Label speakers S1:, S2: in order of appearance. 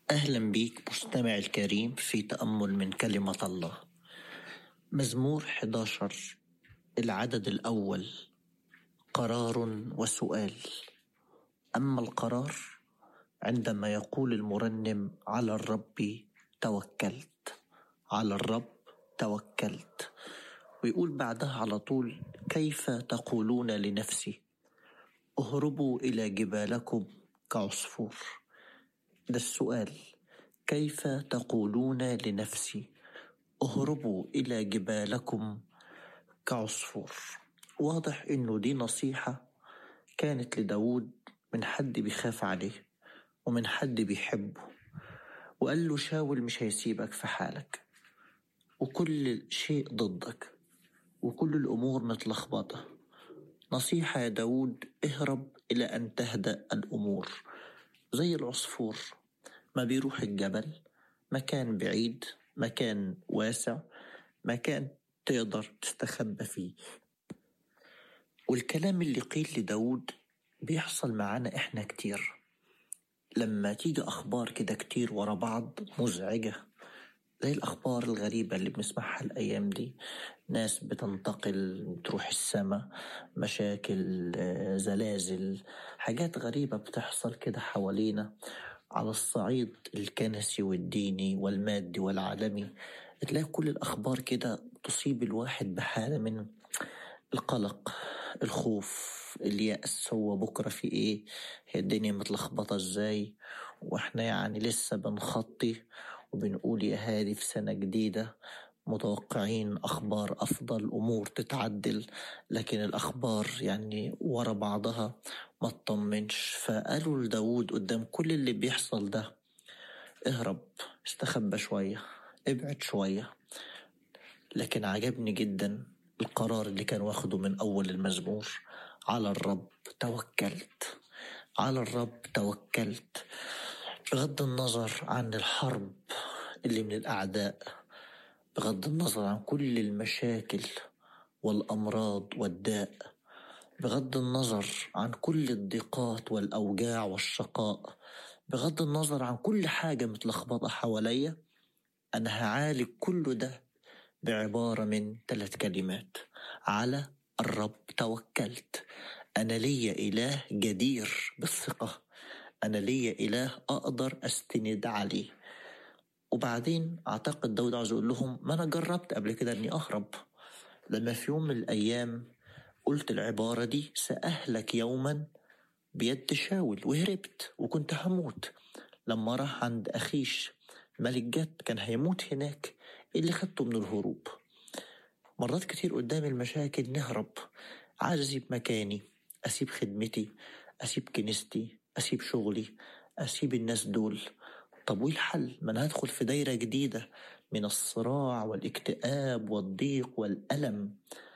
S1: أهلا بيك مستمع الكريم في تأمل من كلمة الله. مزمور 11 العدد الأول. قرار وسؤال. أما القرار عندما يقول المرنم على الرب توكلت، على الرب توكلت، ويقول بعدها على طول كيف تقولون لنفسي اهربوا إلى جبالكم كعصفور. ده السؤال، كيف تقولون لنفسي اهربوا إلى جبالكم كعصفور. واضح إنه دي نصيحة كانت لداود من حد بيخاف عليه ومن حد بيحبه، وقال له شاول مش هيسيبك في حالك، وكل شيء ضدك وكل الأمور متلخبطة. نصيحة يا داود، اهرب إلى أن تهدأ الأمور. زي العصفور ما بيروح الجبل، مكان بعيد، مكان واسع، مكان تقدر تستخبى فيه. والكلام اللي قيل لداود بيحصل معانا احنا كتير. لما تيجي أخبار كده كتير ورا بعض مزعجة، زي الأخبار الغريبة اللي بنسمعها الأيام دي، ناس بتنتقل تروح السماء، مشاكل، زلازل، حاجات غريبة بتحصل كده حوالينا على الصعيد الكنسي والديني والمادي والعالمي. تلاقي كل الأخبار كده تصيب الواحد بحالة من القلق، الخوف، اليأس. هو بكرة في ايه؟ هي الدنيا متلخبطة ازاي؟ واحنا يعني لسه بنخطي وبنقول يا هادي في سنة جديدة، متوقعين أخبار أفضل، أمور تتعدل، لكن الأخبار يعني ورا بعضها ما تطمنش. فقالوا لداود قدام كل اللي بيحصل ده اهرب، استخبى شوية، ابعد شوية. لكن عجبني جدا القرار اللي كان واخده من أول المزمور، على الرب توكلت، على الرب توكلت. بغض النظر عن الحرب اللي من الأعداء، بغض النظر عن كل المشاكل والأمراض والداء، بغض النظر عن كل الضيقات والأوجاع والشقاء، بغض النظر عن كل حاجة متلخبطة حواليا، أنا هعالج كل ده بعبارة من 3 كلمات: على الرب توكلت. أنا لي إله جدير بالثقة، أنا لي إله أقدر أستند عليه. وبعدين أعتقد داود عاوز يقول لهم ما أنا جربت قبل كده أني أهرب. لما في يوم من الأيام قلت العبارة دي سأهلك يوما بيد شاول وهربت وكنت هموت، لما راح عند أخيش ملك جد كان هيموت هناك، اللي خدته من الهروب. مرات كتير قدام المشاكل نهرب، عايز أسيب مكاني، أسيب خدمتي، أسيب كنيستي، أسيب شغلي، أسيب الناس دول. طب وإيه الحل؟ ما أنا هدخل في دايرة جديدة من الصراع والاكتئاب والضيق والألم.